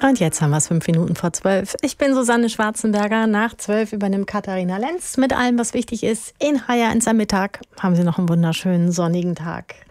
Und jetzt haben wir es 5 Minuten vor 12. Ich bin Susanne Schwarzenberger. Nach 12 übernimmt Katharina Lenz mit allem, was wichtig ist. In HR1 am Mittag haben Sie noch einen wunderschönen sonnigen Tag.